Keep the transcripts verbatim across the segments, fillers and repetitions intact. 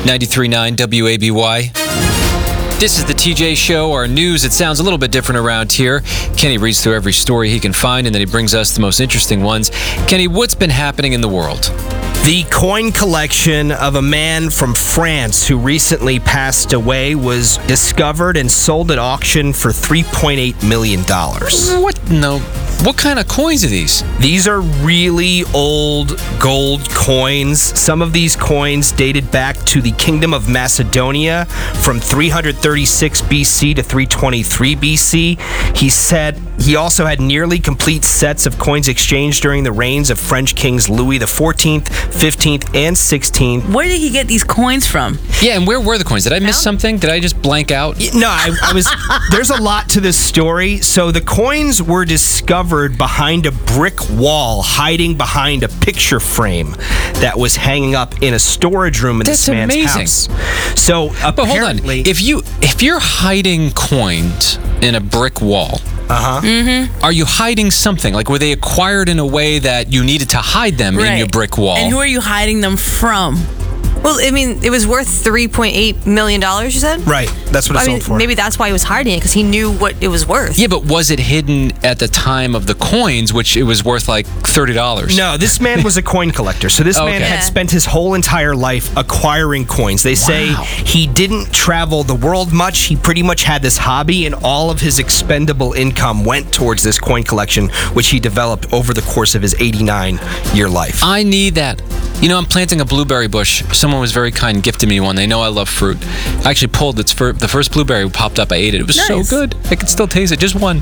ninety-three point nine W A B Y. This is the T J Show, our news. It sounds a little bit different around here. Kenny reads through every story he can find, and then he brings us the most interesting ones. Kenny, what's been happening in the world? The coin collection of a man from France who recently passed away was discovered and sold at auction for three point eight million dollars. What? No. What kind of coins are these? These are really old gold coins. Some of these coins dated back to the Kingdom of Macedonia from three thirty-six B C to three twenty-three B C. He said he also had nearly complete sets of coins exchanged during the reigns of French kings Louis the fourteenth, fifteenth, and sixteenth. Where did he get these coins from? Yeah, and where were the coins? Did I miss something? Did I just blank out? No, I, I was. There's a lot to this story. So the coins were discovered behind a brick wall, hiding behind a picture frame that was hanging up in a storage room in That's this man's amazing. house. So But hold on. apparently, If you if you're hiding coins in a brick wall, uh huh. Mm-hmm. are you hiding something? Like, were they acquired in a way that you needed to hide them in your brick wall? And who are you hiding them from? Well, I mean, it was worth three point eight million dollars, you said? Right. That's what it I sold mean, for. maybe that's why he was hiding it, because he knew what it was worth. Yeah, but was it hidden at the time of the coins, which it was worth like thirty dollars? No, this man was a coin collector. So this man Okay. had spent his whole entire life acquiring coins. They say Wow. he didn't travel the world much. He pretty much had this hobby, and all of his expendable income went towards this coin collection, which he developed over the course of his eighty-nine-year life. I need that. You know, I'm planting a blueberry bush. Someone was very kind and gifted me one. They know I love fruit. I actually pulled its fir- the first blueberry popped up. I ate it. It was Nice. so good. I could still taste it. Just one.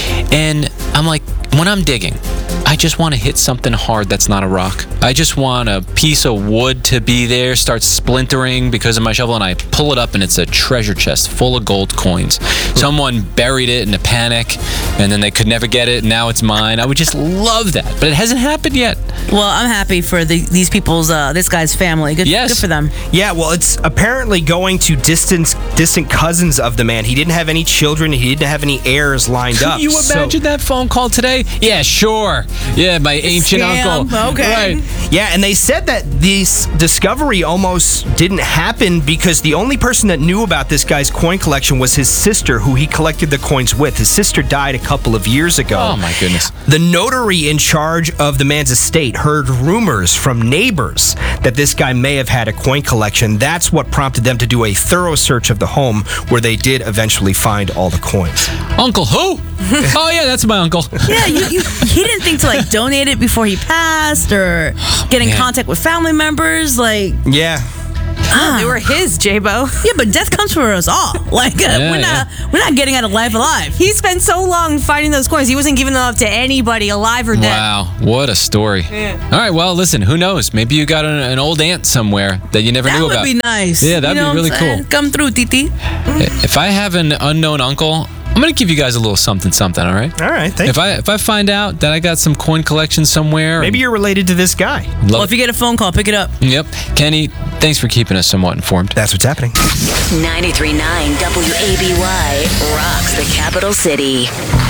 And I'm like, when I'm digging, I just want to hit something hard that's not a rock. I just want a piece of wood to be there, start splintering because of my shovel, and I pull it up, and it's a treasure chest full of gold coins. Someone buried it in a panic, and then they could never get it, and now it's mine. I would just love that. But it hasn't happened yet. Well, I'm happy for the, these people's, uh, this guy's family. Good, Yes. good for them. Yeah, well, it's apparently going to distant, distant cousins of the man. He didn't have any children. He didn't have any heirs lined up. You So- imagine that phone call today? Yeah, sure. Yeah, my ancient Scam. uncle. Okay. Right. Yeah, and they said that this discovery almost didn't happen because the only person that knew about this guy's coin collection was his sister, who he collected the coins with. His sister died a couple of years ago. Oh, my goodness. The notary in charge of the man's estate heard rumors from neighbors that this guy may have had a coin collection. That's what prompted them to do a thorough search of the home, where they did eventually find all the coins. Uncle who? Oh, yeah, that's my uncle. Yeah, you, you, he didn't think to like donate it before he passed or get in man. contact with family members. Like, Yeah. They were his, J-Bo. yeah, but death comes for us all. Like, uh, Yeah, we're not we're not getting out of life alive. He spent so long finding those coins, he wasn't giving them up to anybody, alive or dead. Wow, what a story. Yeah. All right, well, listen, who knows? Maybe you got an, an old aunt somewhere that you never That knew would about. be nice. Yeah, that'd You know be what really I'm saying? cool. Come through, Titi. If I have an unknown uncle, I'm going to give you guys a little something, something, all right? All right, thank If you. I if I find out that I got some coin collection somewhere. Maybe you're related to this guy. Love Well, if you get a phone call, pick it up. Yep. Kenny, thanks for keeping us somewhat informed. That's what's happening. ninety-three point nine W A B Y rocks the capital city.